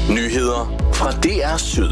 Nyheder fra DR Syd.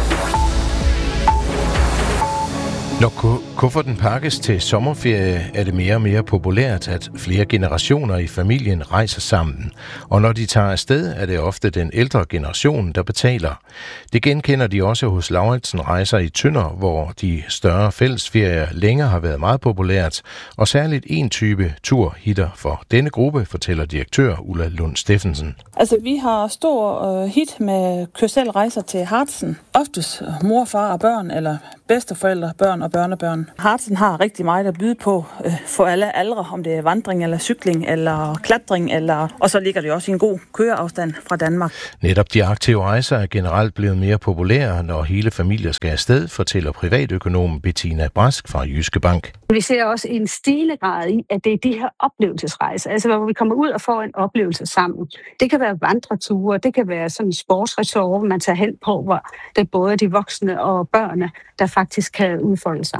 Når kufferten pakkes til sommerferie, er det mere og mere populært, at flere generationer i familien rejser sammen. Og når de tager afsted, er det ofte den ældre generation, der betaler. Det genkender de også hos Lauritsen Rejser i Tønder, hvor de større fællesferier længere har været meget populært. Og særligt en type turhitter for denne gruppe, fortæller direktør Ulla Lund Steffensen. Altså, vi har stor hit med kør selv rejser til Harzen. Oftest mor, far og børn, eller bedsteforældre, børn og børnebørn. Harzen har rigtig meget at byde på for alle aldre, om det er vandring eller cykling eller klatring, og så ligger det også i en god køreafstand fra Danmark. Netop de aktive rejser er generelt blevet mere populære, når hele familier skal afsted, fortæller privatøkonom Bettina Brask fra Jyske Bank. Vi ser også en stigende grad i, at det er de her oplevelsesrejser, altså hvor vi kommer ud og får en oplevelse sammen. Det kan være vandreture, det kan være sådan en sportsresort, man tager hen på, hvor det er både de voksne og børnene, der faktisk kan udfolde sig.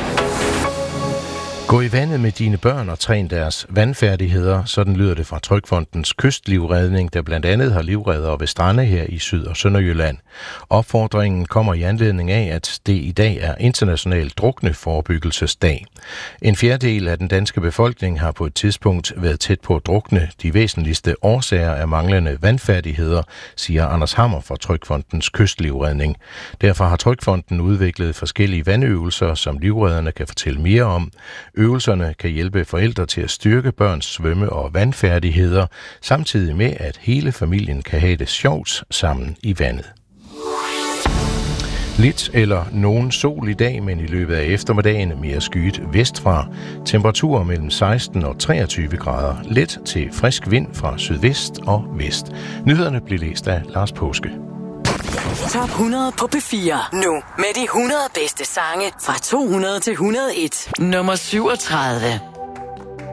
Gå i vandet med dine børn og træn deres vandfærdigheder, sådan lyder det fra Trygfondens Kystlivredning, der blandt andet har livreddere ved strande her i Syd- og Sønderjylland. Opfordringen kommer i anledning af, at det i dag er international drukneforebyggelsesdag. En fjerdedel af den danske befolkning har på et tidspunkt været tæt på at drukne. De væsentligste årsager er manglende vandfærdigheder, siger Anders Hammer fra Trygfondens Kystlivredning. Derfor har Trygfonden udviklet forskellige vandøvelser, som livredderne kan fortælle mere om. Øvelserne kan hjælpe forældre til at styrke børns svømme- og vandfærdigheder, samtidig med, at hele familien kan have det sjovt sammen i vandet. Lidt eller nogen sol i dag, men i løbet af eftermiddagen mere skyet vestfra. Temperaturer mellem 16 og 23 grader. Let til frisk vind fra sydvest og vest. Nyhederne bliver læst af Lars Påske. Top 100 på P4. Nu med de 100 bedste sange fra 200 til 101. Nummer 37.